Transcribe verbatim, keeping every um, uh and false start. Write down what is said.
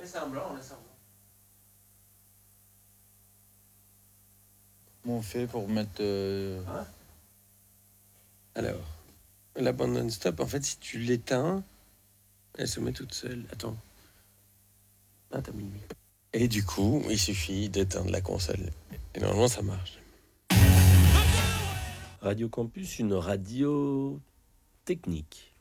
Comment on fait pour mettre... Euh... Alors, la bande non-stop, en fait, si tu l'éteins, elle se met toute seule. Attends. Ah, t'as mis le micro. Et du coup, il suffit d'éteindre la console. Et normalement, ça marche. Radio Campus, une radio technique.